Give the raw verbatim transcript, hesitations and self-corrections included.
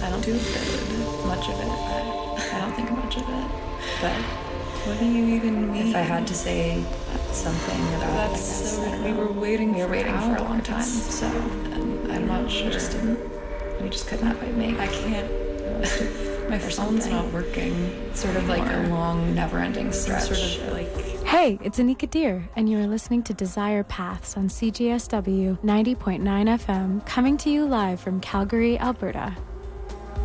I don't do much of it. I, I don't think much of it. But what do you even mean? If I had to say something about That's it, I guess, so, I don't we know. were waiting. We were for waiting for a long time. So um, I'm not sure. We just didn't. We just could not quite make. I can't. My phone's something. not working. It's sort of like a long, never-ending stretch. Sort of like. Hey, it's Anika Deer, and you are listening to Desire Paths on C G S W ninety point nine F M, coming to you live from Calgary, Alberta.